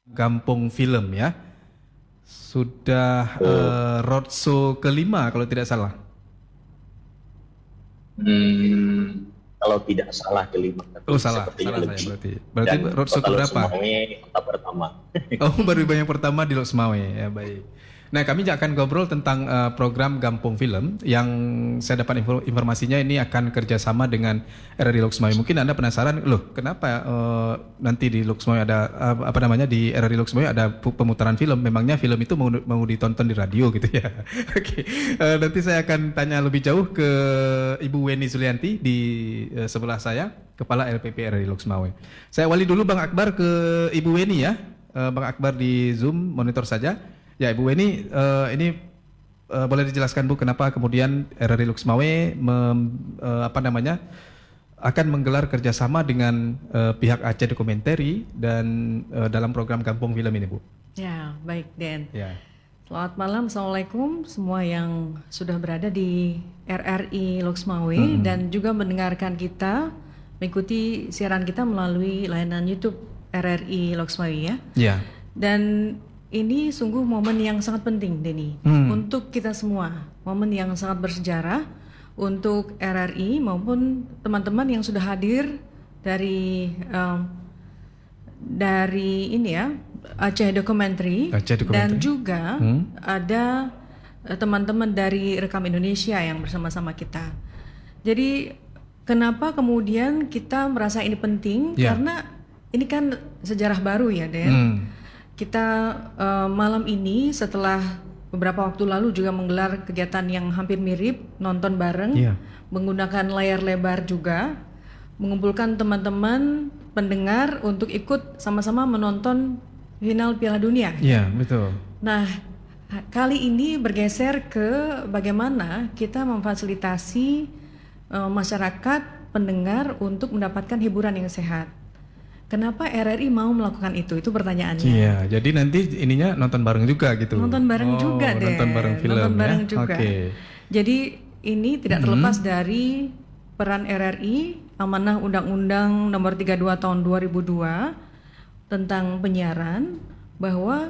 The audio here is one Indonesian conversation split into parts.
Kampung Film ya. Sudah roadshow kelima kalau tidak salah. Kalau tidak salah kelima. Oh salah saya berarti. Berarti roadshow keberapa? Kota pertama. Oh baru yang pertama di Lok Sumawe ya, baik. Nah kami akan ngobrol tentang program Kampung Film yang saya dapat informasinya ini akan kerjasama dengan RRI Lok Sumawe. Mungkin Anda penasaran, loh kenapa nanti di Lok Sumawe ada di RRI Lok Sumawe ada pemutaran film? Memangnya film itu mau ditonton di radio gitu ya? Oke, nanti saya akan tanya lebih jauh ke Ibu Weni Zulianti di sebelah saya, Kepala LPP RRI Lok Sumawe. Saya awali dulu Bang Akbar ke Ibu Weni ya. Bang Akbar di Zoom monitor saja. Ya Ibu Weni, ini boleh dijelaskan Bu kenapa kemudian RRI Lok Sumawe akan menggelar kerjasama dengan pihak Aceh Documentary dan dalam program Kampung Film ini Bu? Ya baik Den. Ya. Selamat malam, Assalamualaikum semua yang sudah berada di RRI Lok Sumawe dan juga mendengarkan kita, mengikuti siaran kita melalui layanan YouTube RRI Lok Sumawe ya. Ya. Dan ini sungguh momen yang sangat penting, Denny, untuk kita semua. Momen yang sangat bersejarah untuk RRI maupun teman-teman yang sudah hadir dari ini ya, Aceh Documentary. Dan juga ada teman-teman dari Rekam Indonesia yang bersama-sama kita. Jadi kenapa kemudian kita merasa ini penting? Karena ini kan sejarah baru ya, Den. Kita malam ini setelah beberapa waktu lalu juga menggelar kegiatan yang hampir mirip, nonton bareng, menggunakan layar lebar juga, mengumpulkan teman-teman pendengar untuk ikut sama-sama menonton final Piala Dunia. Iya, betul. Nah, kali ini bergeser ke bagaimana kita memfasilitasi masyarakat pendengar untuk mendapatkan hiburan yang sehat. Kenapa RRI mau melakukan itu? Itu pertanyaannya. Iya, jadi nanti ininya nonton bareng juga gitu. Nonton bareng juga deh. Nonton bareng film nonton bareng ya. juga. Okay. Jadi ini tidak terlepas dari peran RRI, amanah Undang-Undang Nomor 32 Tahun 2002 tentang penyiaran, bahwa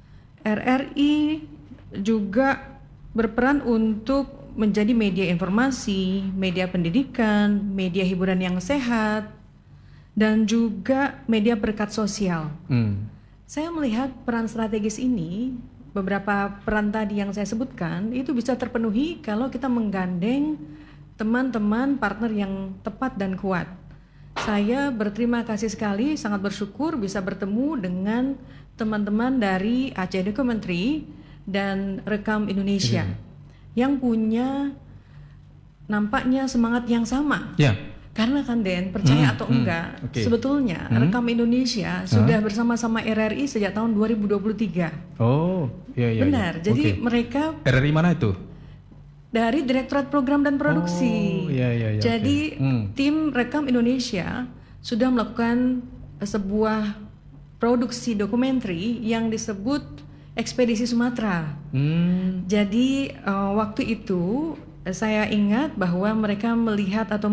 RRI juga berperan untuk menjadi media informasi, media pendidikan, media hiburan yang sehat, dan juga media perekat sosial. Saya melihat peran strategis ini, beberapa peran tadi yang saya sebutkan, itu bisa terpenuhi kalau kita menggandeng teman-teman partner yang tepat dan kuat. Saya berterima kasih sekali, sangat bersyukur bisa bertemu dengan teman-teman dari Aceh Documentary dan Rekam Indonesia yang punya nampaknya semangat yang sama. Karena kan Den, percaya atau enggak, sebetulnya Rekam Indonesia sudah bersama-sama RRI sejak tahun 2023. Oh, iya. Benar, jadi mereka... RRI mana itu? Dari Direktorat Program dan Produksi. Oh, iya. Jadi tim Rekam Indonesia sudah melakukan sebuah produksi dokumenter yang disebut Ekspedisi Sumatera. Jadi waktu itu saya ingat bahwa mereka melihat atau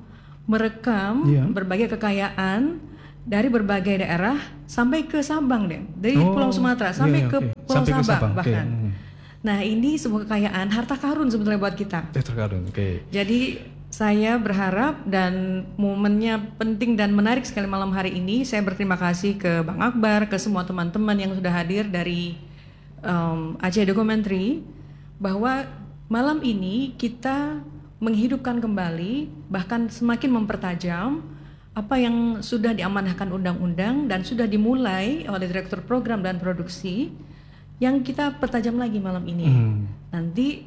merekam berbagai kekayaan dari berbagai daerah sampai ke Sabang deh, dari Pulau Sumatera sampai ke Pulau Sabang bahkan. Nah ini sebuah kekayaan harta karun sebetulnya buat kita. Harta karun, Jadi saya berharap dan momennya penting dan menarik sekali malam hari ini. Saya berterima kasih ke Bang Akbar, ke semua teman-teman yang sudah hadir dari Aceh Documentary, bahwa malam ini kita menghidupkan kembali, bahkan semakin mempertajam apa yang sudah diamanahkan undang-undang dan sudah dimulai oleh Direktur Program dan Produksi, yang kita pertajam lagi malam ini. Nanti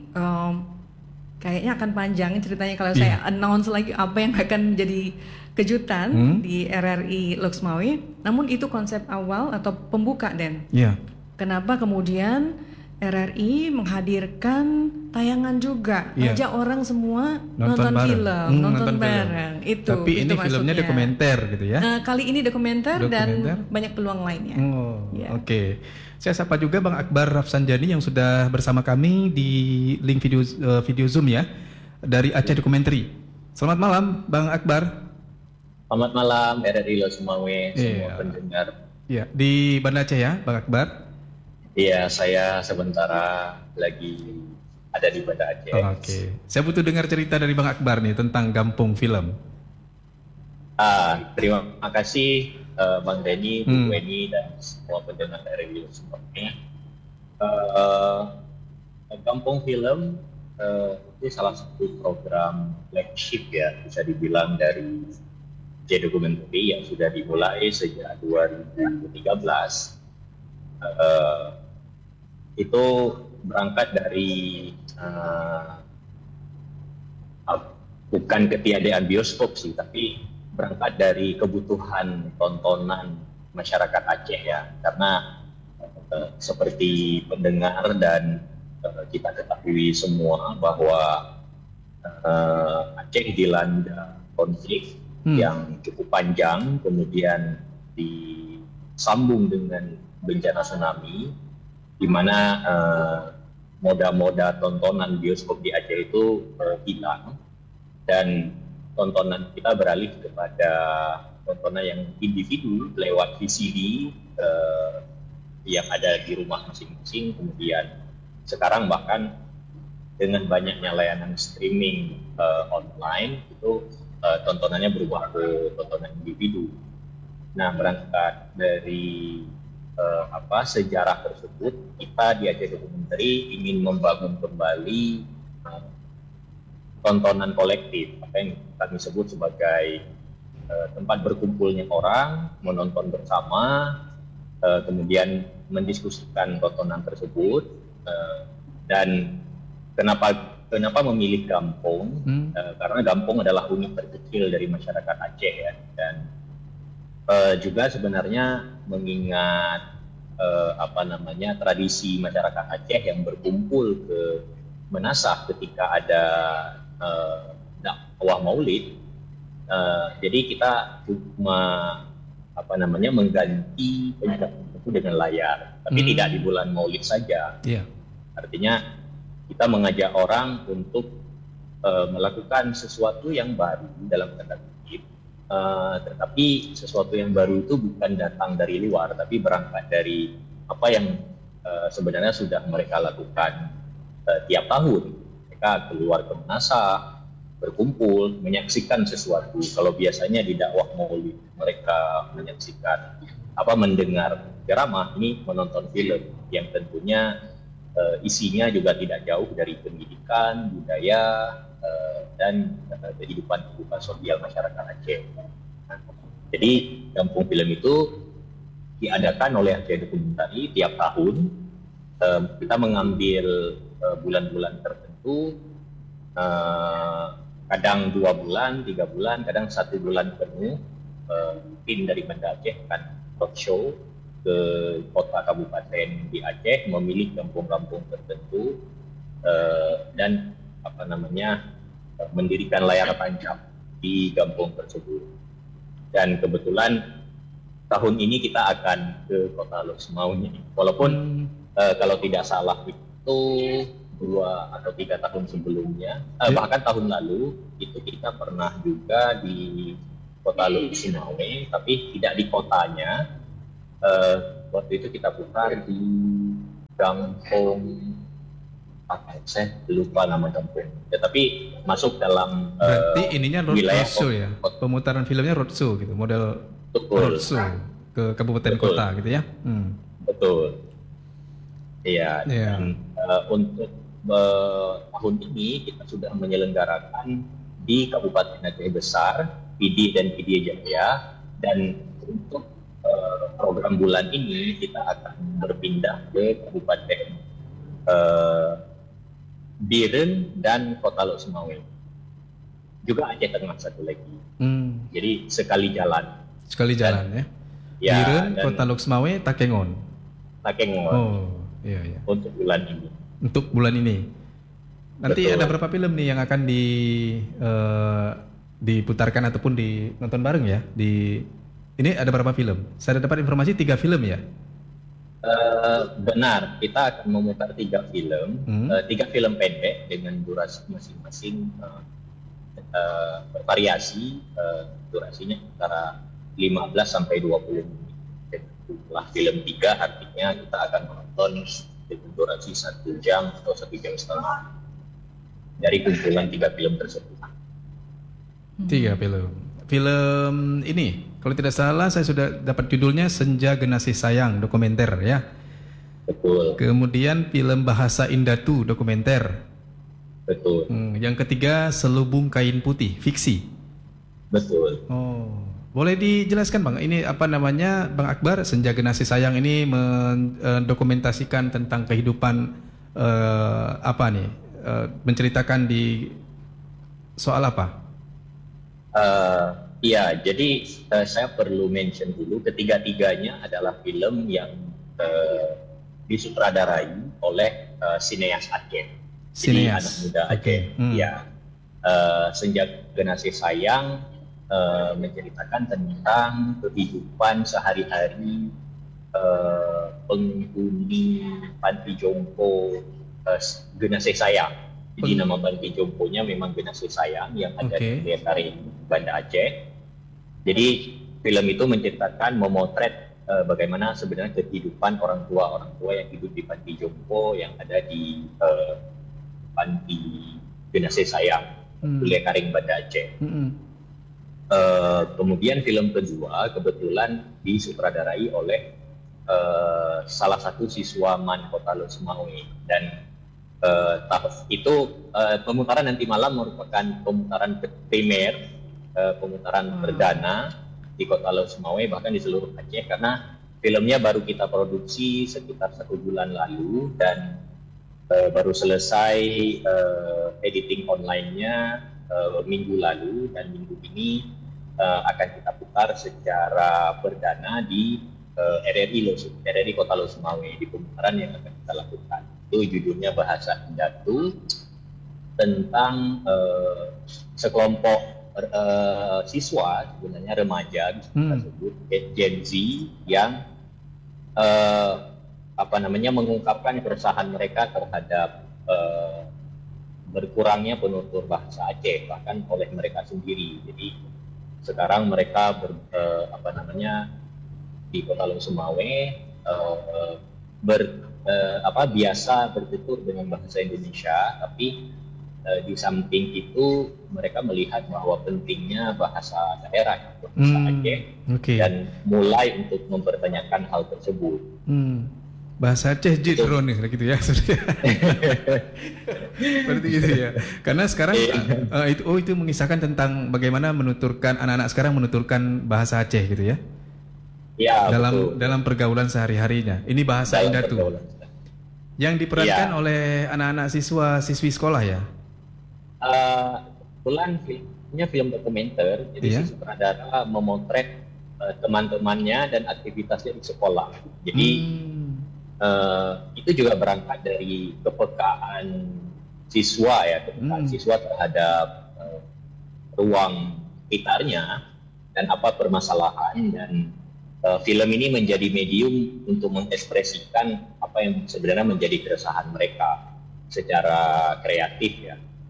kayaknya akan panjang ceritanya kalau saya announce lagi apa yang akan menjadi kejutan di RRI Lok Sumawe. Namun itu konsep awal atau pembuka, Den. Kenapa kemudian RRI menghadirkan tayangan juga, ajak orang semua nonton film, nonton bareng. Itu. Tapi itu ini filmnya dokumenter gitu ya? Kali ini dokumenter dan banyak peluang lainnya. Oke. Saya sapa juga Bang Akbar Rafsanjani yang sudah bersama kami di link video Zoom ya, dari Aceh Documentary. Selamat malam Bang Akbar. Selamat malam RRI Lok Sumawe, semua pendengar Ya, di Banda Aceh ya, Bang Akbar. Iya, saya sementara lagi ada di Banda Aceh. Oke. Saya butuh dengar cerita dari Bang Akbar nih tentang Gampung Film. Terima kasih Bang Denny, Bu Weni, dan semua pendengar dari semuanya. Gampung Film itu salah satu program flagship ya, bisa dibilang dari J Documentary yang sudah dimulai sejak 2013. Itu berangkat dari bukan ketiadaan bioskop sih, tapi berangkat dari kebutuhan tontonan masyarakat Aceh ya, karena seperti pendengar dan kita ketahui semua bahwa Aceh dilanda konflik yang cukup panjang, kemudian disambung dengan bencana tsunami, di mana moda-moda tontonan bioskop di Aceh itu hilang, dan tontonan kita beralih kepada tontonan yang individu lewat VCD yang ada di rumah masing-masing. Kemudian sekarang bahkan dengan banyaknya layanan streaming online itu tontonannya berubah ke tontonan individu. Nah, berangkat dari sejarah tersebut, kita di Aceh Documentary ingin membangun kembali tontonan kolektif, apa yang kami sebut sebagai tempat berkumpulnya orang menonton bersama, kemudian mendiskusikan tontonan tersebut. Dan kenapa memilih Gampung? Karena Gampung adalah unit terkecil dari masyarakat Aceh ya, dan juga sebenarnya mengingat tradisi masyarakat Aceh yang berkumpul ke Menasah ketika ada dakwah Maulid. Jadi kita cuma mengganti penyegaran itu dengan layar, tapi tidak di bulan Maulid saja. Artinya kita mengajak orang untuk melakukan sesuatu yang baru dalam tanda kutip, tetapi sesuatu yang baru itu bukan datang dari luar, tapi berangkat dari apa yang sebenarnya sudah mereka lakukan tiap tahun. Mereka keluar ke Menasah, berkumpul, menyaksikan sesuatu. Kalau biasanya di dakwah Maulid mereka menyaksikan mendengar ceramah, ini menonton film yang tentunya isinya juga tidak jauh dari pendidikan, budaya, dan kehidupan sosial masyarakat Aceh. Jadi Kampung Film itu diadakan oleh Aceh Documentary tiap tahun. Kita mengambil bulan-bulan tertentu, kadang 2 bulan, 3 bulan, kadang 1 bulan penuh. Tim dari Banda Aceh akan roadshow ke kota kabupaten di Aceh, memilih kampung-kampung tertentu, dan mendirikan layar tancap di kampung tersebut. Dan kebetulan tahun ini kita akan ke kota Lok Semawe, walaupun kalau tidak salah itu 2 atau 3 tahun sebelumnya, bahkan tahun lalu itu kita pernah juga di kota Lok Semawe, tapi tidak di kotanya. Waktu itu kita putar di kampung saya lupa nama kampung, tapi masuk dalam berarti ininya roadshow ya, pemutaran filmnya roadshow gitu, model roadshow ke kabupaten kota gitu ya. Betul. Iya. Dan untuk tahun ini kita sudah menyelenggarakan di Kabupaten Aceh Besar, PD dan PD Jaya, dan untuk program bulan ini kita akan berpindah ke Kabupaten Biren dan Kota Lok Semawe. Juga Aceh Tengah satu lagi. Jadi sekali jalan ya. Biren, Kota Lok Semawe, Takengon. Oh, iya. Untuk bulan ini. Nanti betul. Ada berapa film nih yang akan diputarkan ataupun nonton bareng ya? Ini ada berapa film? Saya dapat informasi 3 film ya? Benar, kita akan memutar 3 film, 3 film pendek dengan durasi masing-masing bervariasi, durasinya antara 15 sampai 20 menit. Setelah film 3 artinya kita akan menonton dengan durasi 1 jam atau 1,5 jam dari kumpulan 3 film tersebut. 3 film. Film ini, kalau tidak salah saya sudah dapat judulnya Senja Genasih Sayang, dokumenter ya. Betul. Kemudian film Bahasa Indatu, dokumenter. Betul. Yang ketiga Selubung Kain Putih, fiksi. Betul. Oh, boleh dijelaskan Bang, ini apa namanya Bang Akbar, Senja Genasih Sayang ini mendokumentasikan tentang kehidupan apa nih, menceritakan di soal apa? Iya, jadi saya perlu mention dulu ketiga-tiganya adalah film yang disutradarai oleh sineas Aceh. Jadi anak muda Aceh. Ya, Senja Genasih Sayang menceritakan tentang kehidupan sehari-hari penghuni panti jompo Genasih Sayang. Jadi nama panti jomponya memang Genasih Sayang yang ada di Lekaring, Banda Aceh. Jadi film itu menceritakan, memotret bagaimana sebenarnya kehidupan orang tua yang hidup di panti jompo yang ada di panti Genasih Sayang, Lekaring, Banda Aceh. Kemudian film kedua kebetulan disutradarai oleh salah satu siswa MAN Kota Losmawe, dan itu pemutaran nanti malam merupakan pemutaran primer, pemutaran perdana di Kota Losmawe, bahkan di seluruh Aceh, karena filmnya baru kita produksi sekitar 1 bulan lalu dan baru selesai editing online-nya minggu lalu, dan minggu ini akan kita putar secara perdana di RRI Kota Losmawe, di pemutaran yang akan kita lakukan. Itu judulnya Bahasa Indatu, tentang sekelompok siswa, sebenarnya remaja bisa kita sebut Gen Z, yang mengungkapkan keresahan mereka terhadap berkurangnya penutur bahasa Aceh bahkan oleh mereka sendiri. Jadi sekarang mereka di Kota Losmawe biasa bertutur dengan bahasa Indonesia, tapi di samping itu mereka melihat bahwa pentingnya bahasa daerah, bahasa Aceh, dan mulai untuk mempertanyakan hal tersebut. Bahasa Aceh jidron nih, gitu ya. Seperti gitu ya. Karena sekarang itu mengisahkan tentang bagaimana menuturkan anak-anak sekarang menuturkan bahasa Aceh gitu ya. Ya, dalam pergaulan sehari-harinya. Ini bahasa Indatu. Yang diperankan oleh anak-anak siswi sekolah ya. Kebetulan filmnya film dokumenter, jadi si sutradara memotret teman-temannya dan aktivitasnya di sekolah. Jadi itu juga berangkat dari kepekaan siswa ya, kepekaan siswa terhadap ruang sekitarnya dan apa permasalahan, dan film ini menjadi medium untuk mengekspresikan apa yang sebenarnya menjadi keresahan mereka secara kreatif ya.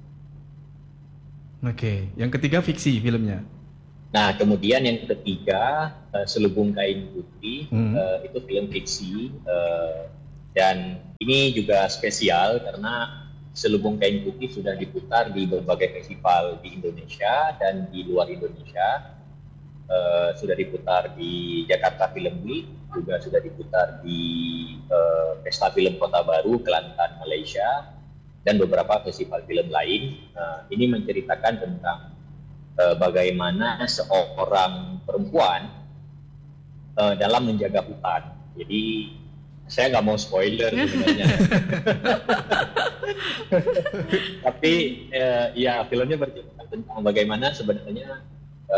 Oke, yang ketiga fiksi filmnya. Nah, kemudian yang ketiga Selubung Kain Putih, itu film fiksi, dan ini juga spesial karena Selubung Kain Putih sudah diputar di berbagai festival di Indonesia dan di luar Indonesia. Sudah diputar di Jakarta Film Week, juga sudah diputar di Pesta Film Kota Baru, Kelantan, Malaysia, dan beberapa festival film lain. Ini menceritakan tentang bagaimana seorang perempuan dalam menjaga hutan. Jadi saya nggak mau spoiler sebenarnya, tapi ya filmnya bercerita tentang bagaimana sebenarnya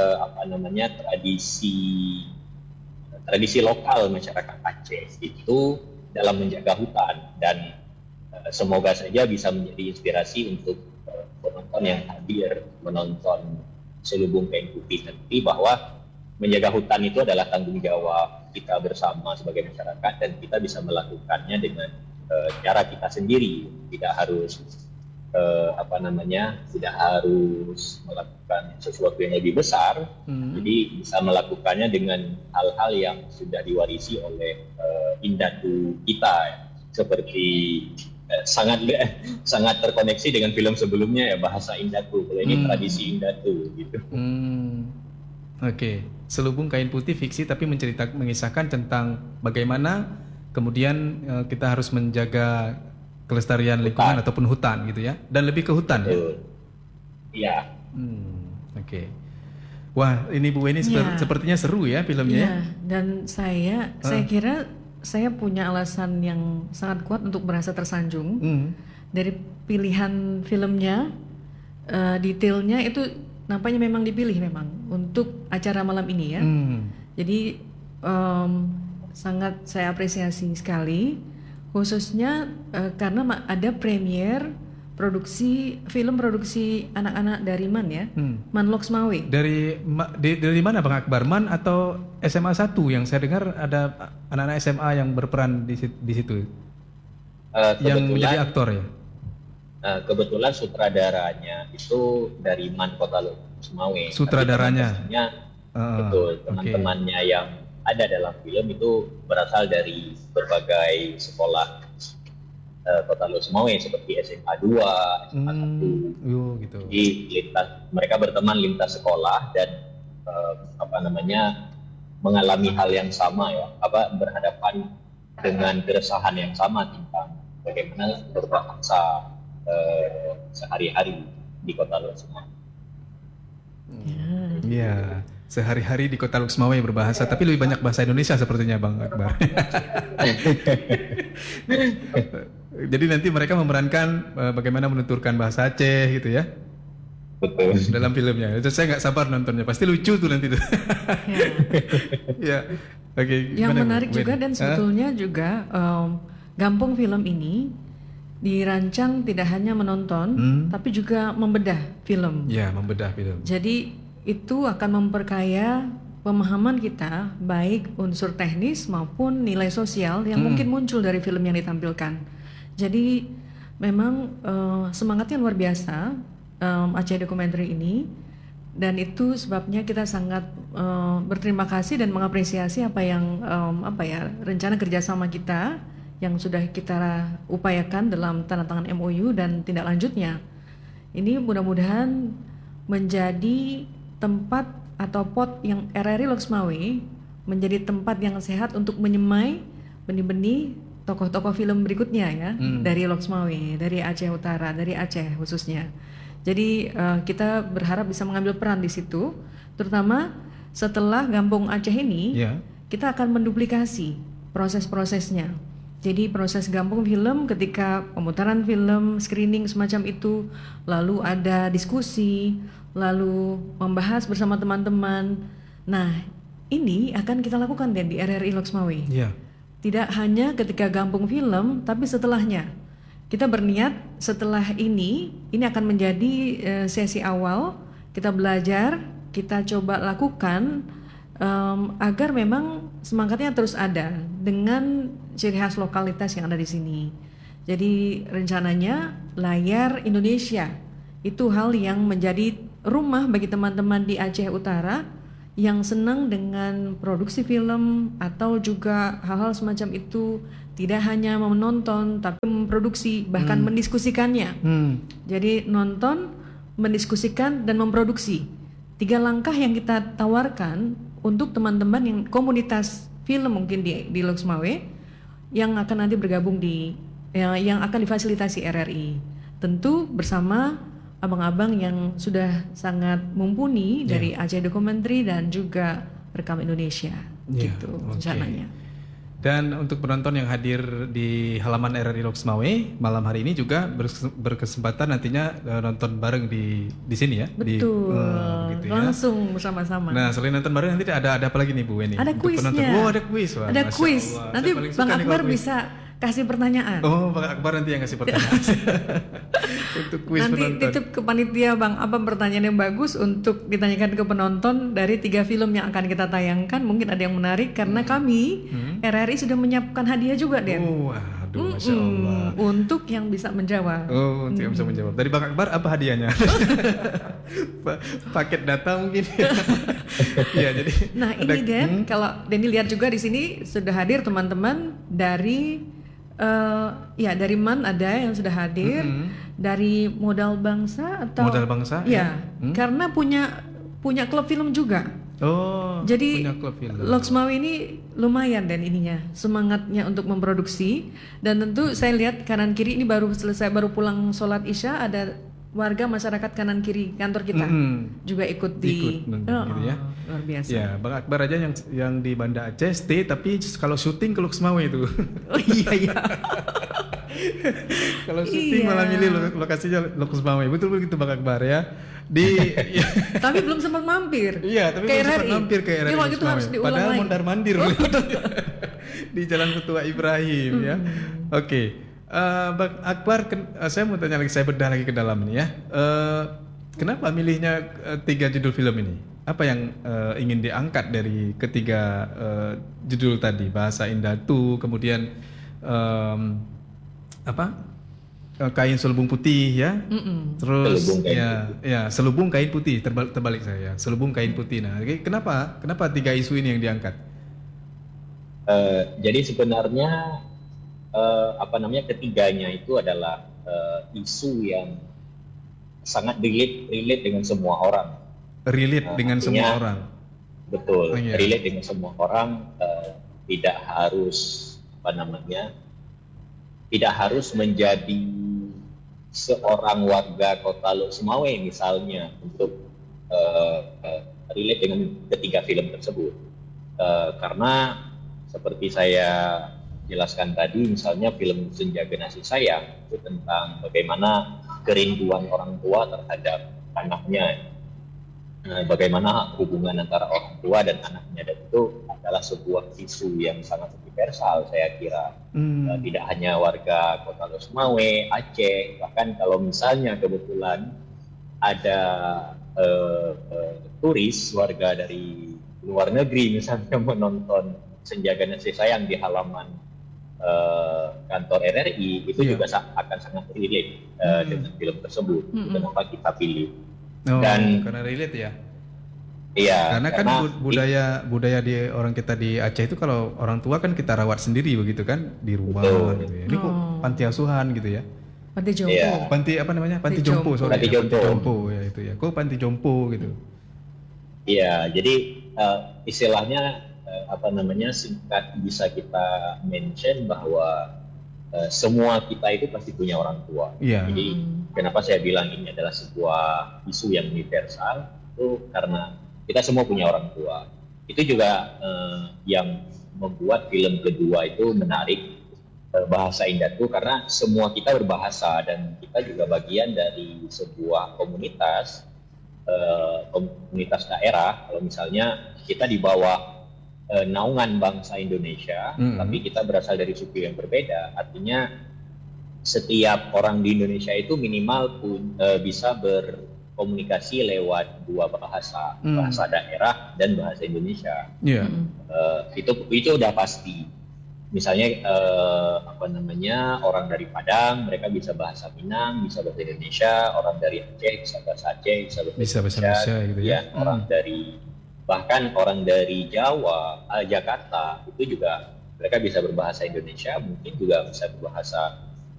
tradisi lokal masyarakat Aceh itu dalam menjaga hutan, dan semoga saja bisa menjadi inspirasi untuk penonton yang hadir menonton Selubung Kain Putih nanti, bahwa menjaga hutan itu adalah tanggung jawab kita bersama sebagai masyarakat, dan kita bisa melakukannya dengan cara kita sendiri, tidak harus tidak harus melakukan sesuatu yang lebih besar, jadi bisa melakukannya dengan hal-hal yang sudah diwarisi oleh indatu kita, seperti sangat terkoneksi dengan film sebelumnya ya, bahasa indatu, kalau ini tradisi indatu gitu. Oke. Selubung Kain Putih fiksi tapi mengisahkan tentang bagaimana kemudian kita harus menjaga kelestarian lingkungan ataupun hutan gitu ya, dan lebih ke hutan. Betul. Ya. Oke. Wah, ini Bu Weni sepertinya seru ya filmnya. Ya, dan saya kira saya punya alasan yang sangat kuat untuk merasa tersanjung dari pilihan filmnya, detailnya itu nampaknya memang dipilih memang untuk acara malam ini ya. Jadi sangat saya apresiasi sekali, khususnya karena ada premier film produksi anak-anak dari MAN ya, MAN Loksmawe. Dari mana Bang Akbar? MAN atau SMA 1? Yang saya dengar ada anak-anak SMA yang berperan di situ. Yang menjadi aktor ya. Kebetulan sutradaranya itu dari MAN Kota Loksmawe. Sutradaranya. Betul, teman-temannya yang ada dalam film itu berasal dari berbagai sekolah Kota Loksmawe seperti SMA 2, SMA 1. Gitu. Jadi mereka berteman lintas sekolah dan mengalami hal yang sama ya, berhadapan dengan keresahan yang sama tentang bagaimana berbahasa sehari-hari di Kota Loksmawe. Iya, sehari-hari di Kota Loksmawe berbahasa, tapi lebih banyak bahasa Indonesia sepertinya Bang Akbar. Jadi nanti mereka memerankan bagaimana menuturkan bahasa Aceh gitu ya. Betul. Dalam filmnya. Itu saya nggak sabar nontonnya. Pasti lucu tuh nanti tuh. Ya. Oke. Yang menarik juga dan sebetulnya juga Gampong Film ini dirancang tidak hanya menonton, tapi juga membedah film. Ya, membedah film. Jadi itu akan memperkaya pemahaman kita, baik unsur teknis maupun nilai sosial yang mungkin muncul dari film yang ditampilkan. Jadi memang semangatnya luar biasa Aceh Documentary ini, dan itu sebabnya kita sangat berterima kasih dan mengapresiasi apa yang rencana kerjasama kita yang sudah kita upayakan dalam tanda tangan MOU dan tindak lanjutnya. Ini mudah-mudahan menjadi tempat atau pot yang RRI Loksmawe menjadi tempat yang sehat untuk menyemai benih-benih tokoh-tokoh film berikutnya ya, dari Loksmawe, dari Aceh Utara, dari Aceh khususnya. Jadi kita berharap bisa mengambil peran di situ, terutama setelah Gampong Aceh ini, kita akan menduplikasi proses-prosesnya. Jadi proses Gampong Film ketika pemutaran film, screening semacam itu, lalu ada diskusi, lalu membahas bersama teman-teman. Nah, ini akan kita lakukan di RRI Loksmawe. Tidak hanya ketika Gampong Film, tapi setelahnya. Kita berniat setelah ini akan menjadi sesi awal, kita belajar, kita coba lakukan agar memang semangatnya terus ada dengan ciri khas lokalitas yang ada di sini. Jadi rencananya layar Indonesia itu hal yang menjadi rumah bagi teman-teman di Aceh Utara yang senang dengan produksi film atau juga hal-hal semacam itu, tidak hanya menonton tapi memproduksi, bahkan mendiskusikannya. Jadi nonton, mendiskusikan, dan memproduksi. 3 langkah yang kita tawarkan untuk teman-teman yang komunitas film mungkin di Loksmawe yang akan nanti bergabung yang akan difasilitasi RRI. Tentu bersama abang-abang yang sudah sangat mumpuni dari Aceh Documentary dan juga Rekam Indonesia, gitu rencananya. Dan untuk penonton yang hadir di halaman RRI Loksmawe malam hari ini juga berkesempatan nantinya nonton bareng di sini ya. Betul. Gitu ya. Langsung bersama-sama. Nah, selain nonton bareng nanti ada apa lagi nih Bu Weni? Ada kuisnya. Oh, ada kuis. Wah, ada kuis. Nanti Bang Akbar bisa kasih pertanyaan. Oh, Bang Akbar nanti yang kasih pertanyaan. Untuk kuis nanti penonton. Titip ke panitia Bang apa pertanyaan yang bagus untuk ditanyakan ke penonton dari 3 film yang akan kita tayangkan. Mungkin ada yang menarik karena kami RRI sudah menyiapkan hadiah juga, Den. Waduh. Waduh, Masya Allah. Untuk yang bisa menjawab. Oh, untuk yang bisa menjawab. Dari Bang Akbar apa hadiahnya? Paket data mungkin. Ya, jadi. Nah ini Den, kalau Denny lihat juga di sini sudah hadir teman-teman dari dari MAN ada yang sudah hadir, dari Modal Bangsa atau Modal Bangsa. Ya, karena punya klub film juga. Oh, jadi punya klub film. Loksmawe ini lumayan dan ininya semangatnya untuk memproduksi, dan tentu saya lihat kanan kiri ini baru pulang sholat isya, ada warga masyarakat kanan kiri kantor kita juga ikut gitu ya. Luar biasa. Ya, Bang Akbar aja yang di Banda Aceh stay, tapi kalau syuting ke Loksmawe itu. Oh iya. Kalau syuting malah milih lokasinya Loksmawe. Betul begitu Bang Akbar ya. Tapi belum sempat mampir. Iya, tapi belum sempat mampir ke RRI. Waktu itu harus diulang padahal lagi. mondar-mandir di Jalan Ketua Ibrahim ya. Oke. Bang Akbar, saya mau tanya lagi, saya bedah lagi ke dalam ini ya. Kenapa milihnya 3 judul film ini? Apa yang ingin diangkat dari ketiga judul tadi? Bahasa Indatu, kemudian kain selubung putih ya. Terus selubung kain putih, terbalik saya. Selubung kain putih. Nah, kenapa 3 isu ini yang diangkat? Jadi sebenarnya ketiganya itu adalah isu yang sangat relate dengan semua orang. Relate dengan semua orang. Betul. Relate dengan semua orang, tidak harus menjadi seorang warga Kota Loksmawe misalnya untuk relate dengan ketiga film tersebut. Karena seperti saya jelaskan tadi, misalnya film Senja Generasi Sayang itu tentang bagaimana kerinduan orang tua terhadap anaknya, bagaimana hubungan antara orang tua dan anaknya, dan itu adalah sebuah isu yang sangat universal saya kira. Tidak hanya warga Kota Loksmawe, Aceh, bahkan kalau misalnya kebetulan ada turis warga dari luar negeri misalnya menonton Senja Generasi Sayang di halaman kantor RRI, itu juga akan sangat relate dengan film tersebut. Kenapa kita pilih? Dan karena relate ya. Iya. Karena budaya di orang kita di Aceh itu, kalau orang tua kan kita rawat sendiri begitu kan, di rumah gitu ya. Ini kok panti asuhan gitu ya. Panti jompo. Iya. Panti apa namanya? Panti jompo. Panti jompo ya itu ya. Kok panti jompo gitu. Iya, jadi istilahnya singkat bisa kita mention bahwa semua kita itu pasti punya orang tua. Jadi kenapa saya bilang ini adalah sebuah isu yang universal, itu karena kita semua punya orang tua. Itu juga yang membuat film kedua itu menarik, Bahasa Indatu, karena semua kita berbahasa dan kita juga bagian dari sebuah komunitas daerah. Kalau misalnya kita di bawah naungan bangsa Indonesia, tapi kita berasal dari suku yang berbeda. Artinya setiap orang di Indonesia itu minimal bisa berkomunikasi lewat 2 bahasa, bahasa daerah dan bahasa Indonesia. Itu udah pasti. Misalnya orang dari Padang mereka bisa bahasa Minang, bisa bahasa Indonesia. Orang dari Aceh bisa bahasa Aceh, bisa bahasa Indonesia gitu ya. Bahkan orang dari Jawa, Jakarta itu juga mereka bisa berbahasa Indonesia, mungkin juga bisa berbahasa